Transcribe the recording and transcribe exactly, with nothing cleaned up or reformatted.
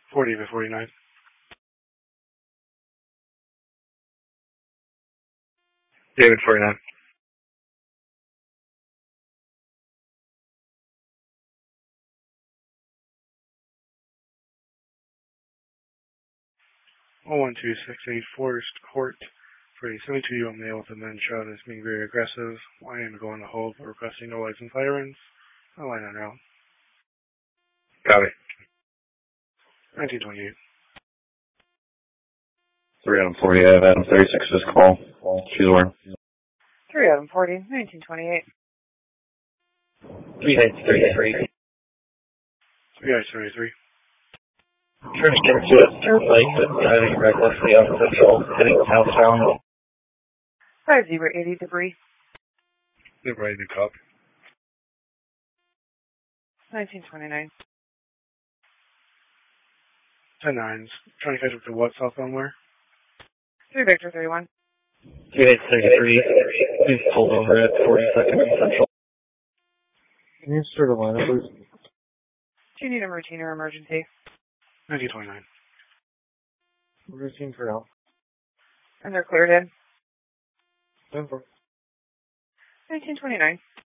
forty by forty-nine. David, forty-nine. one one two six eight Forest Court for a seventy-two-year-old male with dementia that is being very aggressive. I am going to hold for requesting no license sirens. No line on route. Copy. nineteen twenty-eight. three Adam forty, I have Adam thirty-six this call. She's where? three Adam forty, nineteen twenty-eight. three Heights thirty-three. three Heights thirty-three. Trying to get to a turn light, but driving recklessly off Central, heading southbound. five zero eighty debris. They're ready to cop. nineteen twenty-nine. ten nines. Trying to catch up to what southbound where? three Victor thirty-one. three Heights thirty-three. Please pull over at forty-second and Central. Can you start a line, please? Do you need a routine or emergency? nineteen twenty-nine. Routine for now. And they're cleared in. ten four. nineteen twenty-nine.